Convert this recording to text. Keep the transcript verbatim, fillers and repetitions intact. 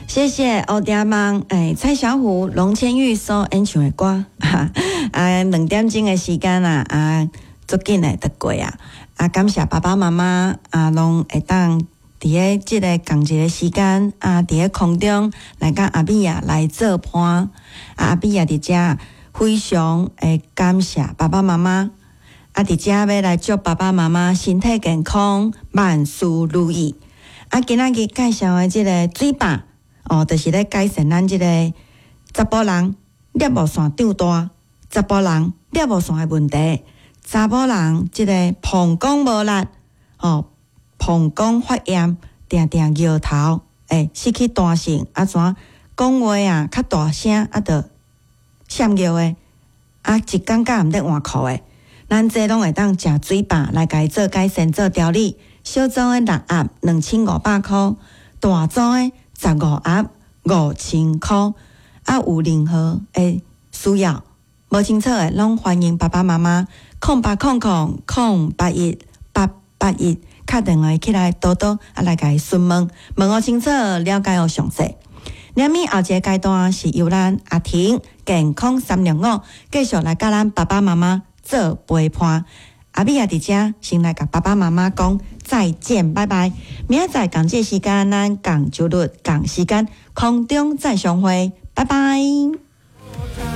谢谢欧爹梦，诶，蔡小虎、龙千玉所演唱的歌，哈啊，两点钟的时间啊，啊，足紧的就过啊，啊，感谢爸爸妈妈啊，拢会当伫个即个共一个时间啊，伫个空中来甲阿米亚来做伴，啊，阿米亚伫遮非常诶感谢爸爸妈妈，啊，伫遮要来祝爸爸妈妈身体健康，万事如意。啊，今仔日介绍的即个水坝。哦，就是咧改善咱即个查甫人尿无线长大，查甫人尿无线的问题，查甫人即个膀胱无力，哦，膀胱发炎，定定摇头，诶，失去弹性，啊怎讲话啊较大声，啊着闪尿的，啊一感觉毋得换裤的，咱这拢会当食水坝来家做改善做调理，小组的六盒两千五百箍，大组的十五盒五千块，啊有任何诶需要无清楚诶，拢欢迎爸爸妈妈空八空空空八一八八一打电话起来多多啊来甲伊询问，问好清楚，了解好详细。两米后一个阶段是由咱阿婷健康三六五继续来甲咱爸爸妈妈做陪伴。阿米也伫遮先来甲爸爸妈妈讲再见，拜拜。明仔载共这时间，咱共周日共时间空中再相会，拜拜。